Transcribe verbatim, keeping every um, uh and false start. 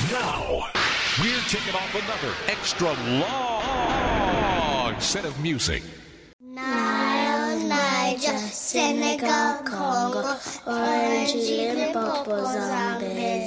Now, we're taking off another extra long set of music. Nile, Niger, Senegal, Congo, Orange, Limpopo, Zambia.